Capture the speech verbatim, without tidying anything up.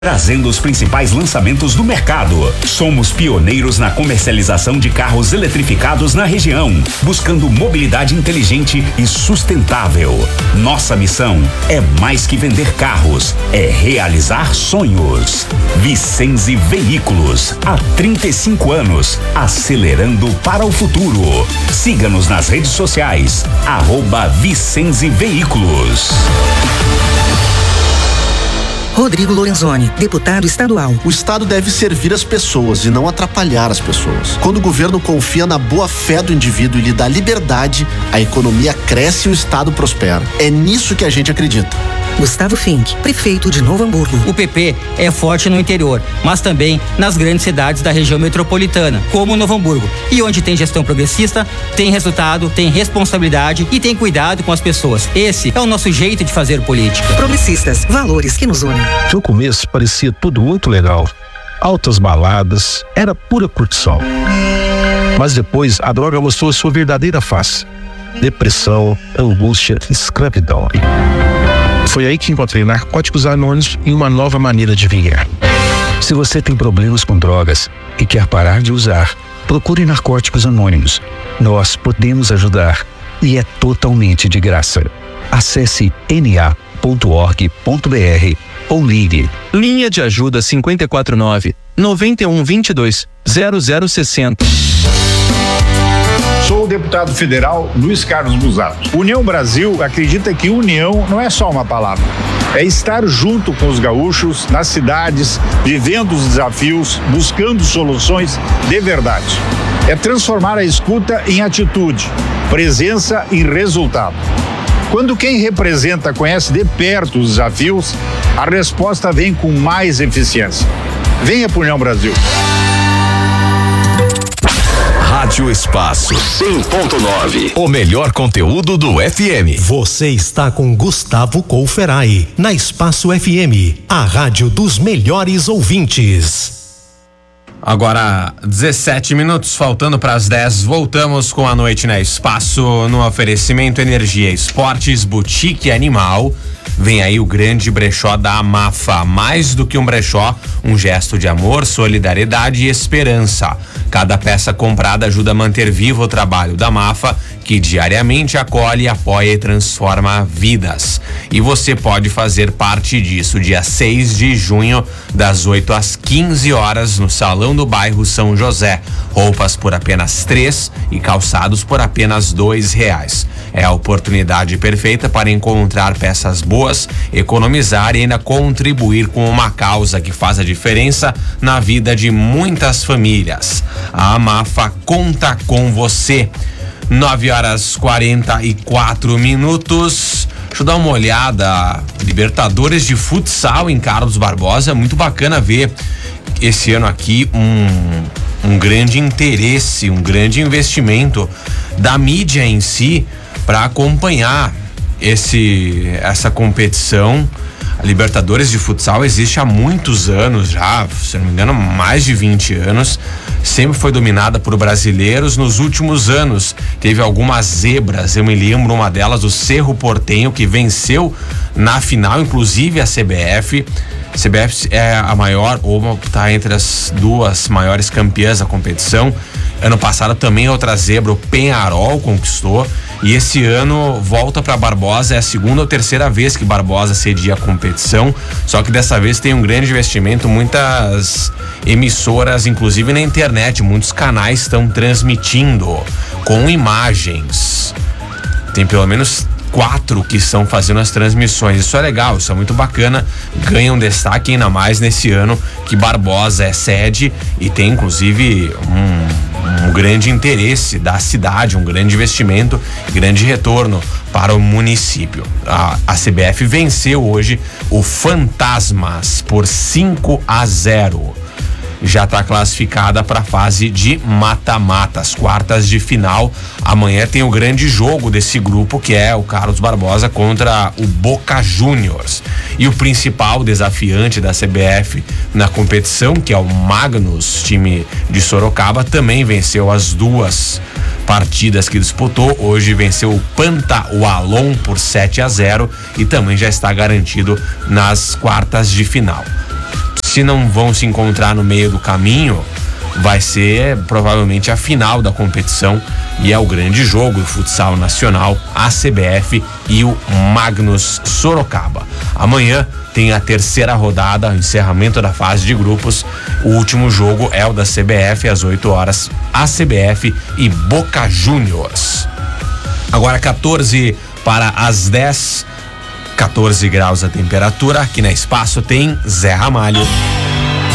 trazendo os principais lançamentos do mercado. Somos pioneiros na comercialização de carros eletrificados na região, buscando mobilidade inteligente e sustentável. Nossa missão é mais que vender carros, é realizar sonhos. Vicenzi Veículos, há trinta e cinco anos, acelerando para o futuro. Siga-nos nas redes sociais, arroba Vicenzi Veículos. Rodrigo Lorenzoni, deputado estadual. O Estado deve servir as pessoas e não atrapalhar as pessoas. Quando o governo confia na boa fé do indivíduo e lhe dá liberdade, a economia cresce e o Estado prospera. É nisso que a gente acredita. Gustavo Fink, prefeito de Novo Hamburgo. O P P é forte no interior, mas também nas grandes cidades da região metropolitana, como Novo Hamburgo. E onde tem gestão progressista, tem resultado, tem responsabilidade e tem cuidado com as pessoas. Esse é o nosso jeito de fazer política. Progressistas, valores que nos unem. No começo parecia tudo muito legal. Altas baladas, era pura curtição. Mas depois a droga mostrou sua verdadeira face. Depressão, angústia, escravidão. Foi aí que encontrei Narcóticos Anônimos e uma nova maneira de viver. Se você tem problemas com drogas e quer parar de usar, procure Narcóticos Anônimos. Nós podemos ajudar e é totalmente de graça. Acesse n a ponto org ponto b r ou ligue. Linha de ajuda cinco quatro nove, nove um dois dois, zero zero seis zero. Sou o deputado federal Luiz Carlos Busato. União Brasil acredita que união não é só uma palavra. É estar junto com os gaúchos, nas cidades, vivendo os desafios, buscando soluções de verdade. É transformar a escuta em atitude, presença em resultado. Quando quem representa conhece de perto os desafios, a resposta vem com mais eficiência. Venha para União Brasil. Rádio Espaço cem ponto nove, o melhor conteúdo do F M. Você está com Gustavo Couferai, na Espaço F M, a rádio dos melhores ouvintes. Agora, dezessete minutos, faltando para as dez, voltamos com a noite na Espaço, no oferecimento Energia Esportes, Boutique Animal. Vem aí o grande brechó da Amafa, mais do que um brechó, um gesto de amor, solidariedade e esperança. Cada peça comprada ajuda a manter vivo o trabalho da Amafa, que diariamente acolhe, apoia e transforma vidas. E você pode fazer parte disso, dia seis de junho, das oito às quinze horas, no Salão do Bairro São José. Roupas por apenas três e calçados por apenas dois reais. É a oportunidade perfeita para encontrar peças boas, economizar e ainda contribuir com uma causa que faz a diferença na vida de muitas famílias. A Amafa conta com você. nove horas quarenta e quatro minutos. Deixa eu dar uma olhada. Libertadores de futsal em Carlos Barbosa. Muito bacana ver esse ano aqui um, um grande interesse, um grande investimento da mídia em si para acompanhar esse, essa competição. A Libertadores de futsal existe há muitos anos já, se não me engano, mais de vinte anos. Sempre foi dominada por brasileiros. Nos últimos anos teve algumas zebras. Eu me lembro uma delas, o Cerro Porteño, que venceu na final, inclusive a C B F. A C B F é a maior, ou está entre as duas maiores campeãs da competição. Ano passado também outra zebra, o Peñarol conquistou. E esse ano volta para Barbosa, é a segunda ou terceira vez que Barbosa cedia a competição, só que dessa vez tem um grande investimento, muitas emissoras, inclusive na internet, muitos canais estão transmitindo com imagens. Tem pelo menos quatro que estão fazendo as transmissões. Isso é legal, isso é muito bacana, ganha um destaque ainda mais nesse ano que Barbosa é sede e tem inclusive um, um grande interesse da cidade, um grande investimento, grande retorno para o município. A, a C B F venceu hoje o Fantasmas por cinco a zero. Já está classificada para a fase de mata-mata, as quartas de final. Amanhã tem o grande jogo desse grupo, que é o Carlos Barbosa contra o Boca Juniors. E o principal desafiante da C B F na competição, que é o Magnus, time de Sorocaba, também venceu as duas partidas que disputou. Hoje venceu o Pantaualon por sete a zero e também já está garantido nas quartas de final. Se não vão se encontrar no meio do caminho, vai ser provavelmente a final da competição e é o grande jogo do futsal nacional, a C B F e o Magnus Sorocaba. Amanhã tem a terceira rodada, o encerramento da fase de grupos. O último jogo é o da C B F às oito horas, a C B F e Boca Juniors. Agora quatorze para as dez, quatorze graus a temperatura. Aqui na Espaço tem Zé Ramalho.